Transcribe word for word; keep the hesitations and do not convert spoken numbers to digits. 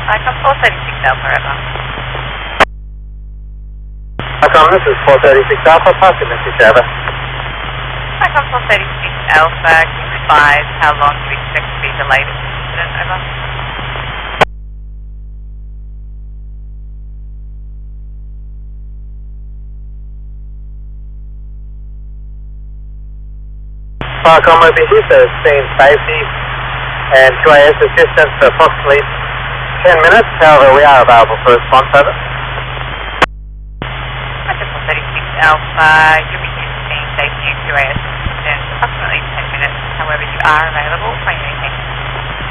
Icon four thirty-six Alpha, over. Icon, this is four thirty-six Alpha, pass your message over. Icon four thirty-six Alpha, can you advise how long you expect to be delayed at this incident, over? Falcon will be here to scene safety and Q A S assistance for approximately ten minutes. However, we are available for response, over. Icon four thirty-six Alpha, you'll be here to scene safety and Q A S assistance approximately ten minutes. However, you are available for anything.